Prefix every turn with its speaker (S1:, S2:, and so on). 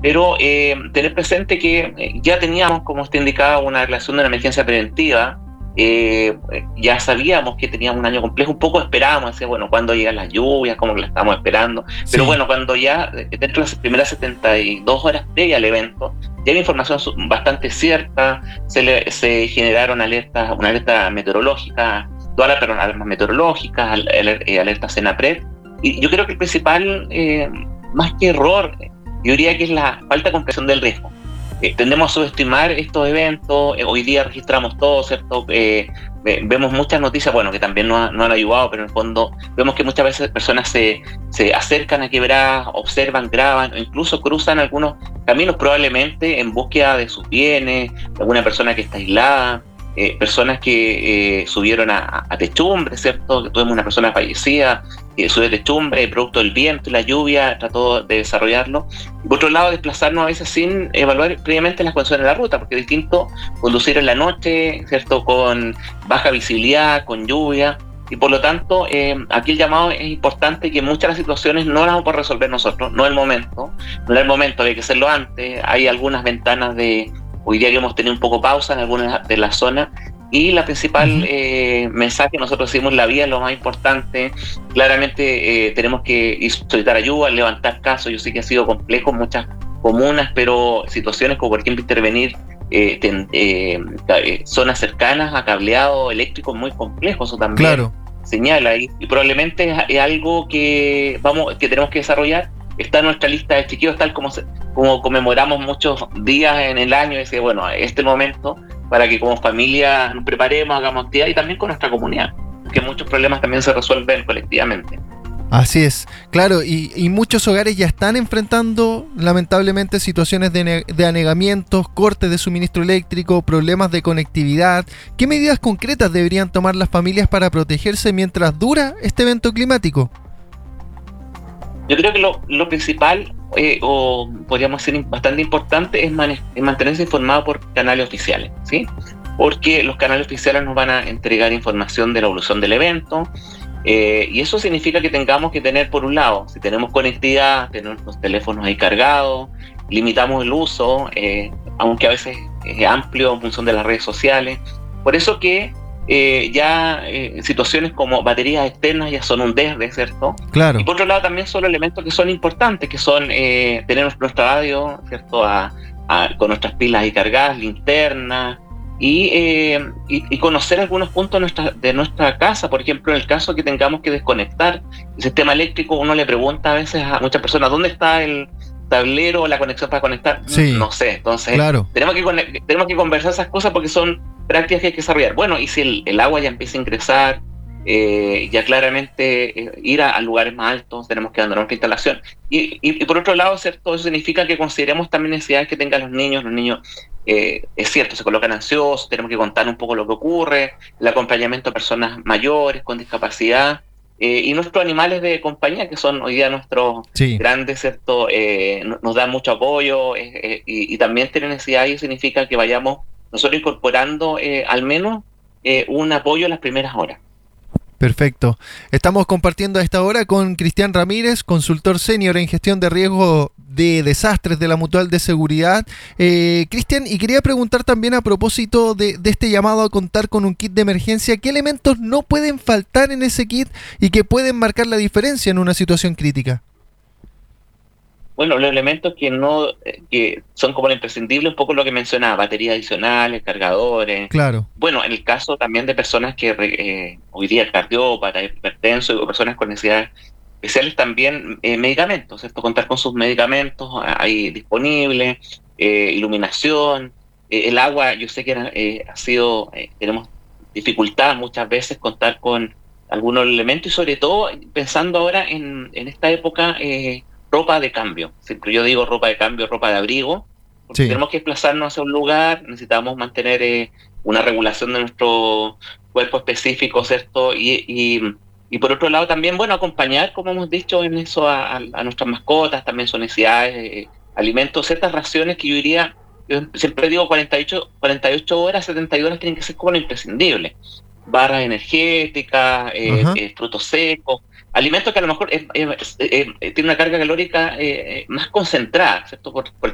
S1: pero tener presente que ya teníamos, como usted indicaba, una declaración de una emergencia preventiva. Ya sabíamos que teníamos un año complejo, un poco esperábamos, decía, bueno, ¿cuándo llegan las lluvias? ¿Cómo que las estamos esperando? Pero
S2: Sí,
S1: bueno, cuando ya, dentro de las primeras 72 horas previas al evento, ya había información bastante cierta, se generaron alertas, una alerta meteorológica, perdón, alarmas meteorológicas, alertas CENAPRED, y yo creo que el principal, más que error, yo diría que es la falta de comprensión del riesgo. Tendemos a subestimar estos eventos. Hoy día registramos todo, ¿cierto? Vemos muchas noticias, bueno, que también no han ayudado, pero en el fondo vemos que muchas veces personas se acercan a quebradas, observan, graban, o incluso cruzan algunos caminos probablemente en búsqueda de sus bienes, de alguna persona que está aislada, personas que subieron a techumbre, ¿cierto? Que tuvimos una persona fallecida, subió a techumbre, producto del viento y la lluvia, trató de desarrollarlo. Y por otro lado, desplazarnos a veces sin evaluar previamente las condiciones de la ruta, porque es distinto conducir en la noche, ¿cierto? Con baja visibilidad, con lluvia. Y por lo tanto, aquí el llamado es importante, que muchas de las situaciones no las vamos a poder resolver nosotros, no es el momento, no era el momento, hay que hacerlo antes. Hay algunas ventanas hoy día que hemos tenido un poco pausa en algunas de las zonas, y la principal
S2: ujú,
S1: mensaje, nosotros decimos, la vía es lo más importante. Claramente tenemos que ir solicitar ayuda, levantar casos. Yo sé que ha sido complejo en muchas comunas, pero situaciones como por ejemplo intervenir zonas cercanas a cableado eléctrico muy complejo, eso también
S2: claro.
S1: señala, y probablemente es algo que tenemos que desarrollar. Está en nuestra lista de chequeos, tal como conmemoramos muchos días en el año, y decir, bueno, este es el momento para que como familia nos preparemos, hagamos actividad, y también con nuestra comunidad, que muchos problemas también se resuelven colectivamente.
S2: Así es, claro, y muchos hogares ya están enfrentando lamentablemente situaciones de anegamientos, cortes de suministro eléctrico, problemas de conectividad. ¿Qué medidas concretas deberían tomar las familias para protegerse mientras dura este evento climático?
S1: Yo creo que lo principal, o podríamos decir bastante importante, es mantenerse informado por canales oficiales, ¿sí? Porque los canales oficiales nos van a entregar información de la evolución del evento, y eso significa que tengamos que tener, por un lado, si tenemos conectividad, tener los teléfonos ahí cargados, limitamos el uso, aunque a veces es amplio en función de las redes sociales. Por eso que situaciones como baterías externas ya son un desde, ¿cierto? Y
S2: Claro,
S1: por otro lado también son elementos que son importantes, que son tener nuestra radio, ¿cierto? Con nuestras pilas ahí cargadas, linternas, y conocer algunos puntos de nuestra casa. Por ejemplo, en el caso que tengamos que desconectar el sistema eléctrico, uno le pregunta a veces a muchas personas, ¿dónde está el tablero o la conexión para conectar?
S2: sí,
S1: No sé. Entonces,
S2: claro.
S1: tenemos que conversar esas cosas, porque son prácticas que hay que desarrollar. Bueno, y si el agua ya empieza a ingresar, ya claramente ir a lugares más altos, tenemos que abandonar nuestra instalación. Y por otro lado, ¿cierto? Eso significa que consideremos también necesidades que tengan los niños. Los niños, es cierto, se colocan ansiosos, tenemos que contar un poco lo que ocurre, el acompañamiento a personas mayores con discapacidad, y nuestros animales de compañía, que son hoy día nuestros
S2: Sí.
S1: grandes, ¿cierto? Nos dan mucho apoyo, y también tener necesidad, y significa que vayamos nosotros incorporando al menos un apoyo en las primeras horas.
S2: Perfecto. Estamos compartiendo a esta hora con Cristian Ramírez, consultor senior en gestión de riesgo de desastres de la Mutual de Seguridad. Cristian, y quería preguntar también a propósito de este llamado a contar con un kit de emergencia, ¿qué elementos no pueden faltar en ese kit y que pueden marcar la diferencia en una situación crítica?
S1: Bueno, los elementos que son como lo imprescindible, un poco lo que mencionaba, baterías adicionales, cargadores.
S2: Claro,
S1: Bueno, en el caso también de personas que hoy día cardiópatas, hipertensos, o personas con necesidades especiales, también medicamentos, ¿cierto? Contar con sus medicamentos ahí disponibles, iluminación, el agua. Yo sé que tenemos dificultad muchas veces contar con algunos elementos, y sobre todo pensando ahora en esta época, ropa de cambio. Siempre yo digo ropa de cambio, ropa de abrigo, porque si
S2: sí.
S1: tenemos que desplazarnos hacia un lugar, necesitamos mantener una regulación de nuestro cuerpo específico, ¿cierto? Y por otro lado también, bueno, acompañar, como hemos dicho, en eso a nuestras mascotas, también sus necesidades, alimentos, ciertas raciones que yo siempre digo 48 horas, 72 horas tienen que ser como lo imprescindible. Barras energéticas,
S2: Ajá.
S1: frutos secos, alimentos que a lo mejor tienen una carga calórica más concentrada, ¿cierto? Por